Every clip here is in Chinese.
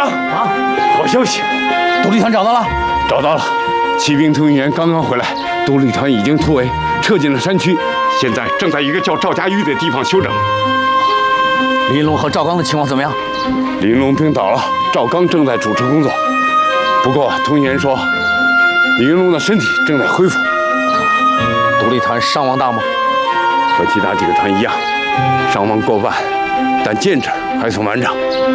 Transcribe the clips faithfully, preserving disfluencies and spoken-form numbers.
长啊，好消息， 独立团找到了， 找到了。骑兵通讯员刚刚回来，独立团已经突围，撤进了山区，现在正在一个叫赵家峪的地方休整。 林龙和赵刚的情况怎么样？ 林龙兵倒了，赵刚正在主持工作。不过通讯员说，林龙的身体正在恢复。 独立团伤亡大吗？ 和其他几个团一样，伤亡过万，但建制还算完整。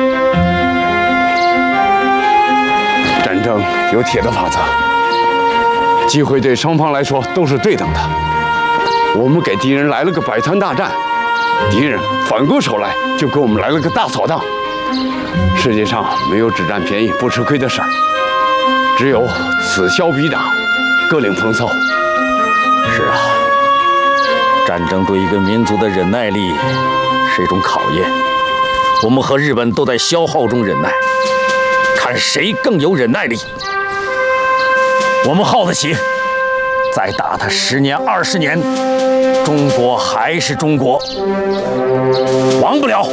战争有铁的法则，机会对双方来说都是对等的。我们给敌人来了个百团大战，敌人反过手来就给我们来了个大扫荡。世界上没有只占便宜不吃亏的事儿，只有此消彼长，各领风骚。 是啊，战争对一个民族的忍耐力是一种考验。我们和日本都在消耗中忍耐，看谁更有忍耐力。我们耗得起，再打他十年二十年，中国还是中国，亡不了。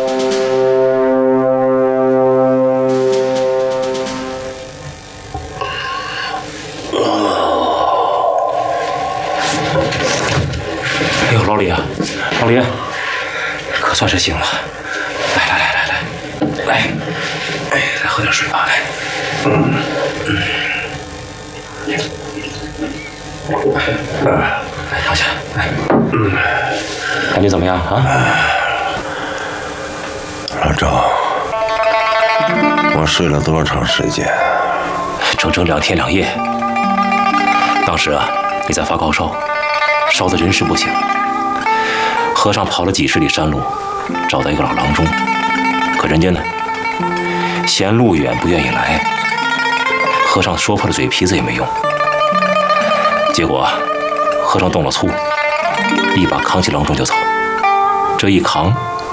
哎呦，老李啊，老李，可算是醒了。来来来来来，来，哎，来喝点水吧，来。嗯嗯。来躺下，来。嗯，感觉怎么样啊？ 老赵，我睡了多长时间？ 整整两天两夜。当时啊，你在发高烧，烧得人事不省。和尚跑了几十里山路，找到一个老郎中，可人家呢，嫌路远不愿意来。和尚说破了嘴皮子也没用。结果，和尚动了粗，一把扛起郎中就走。这一扛，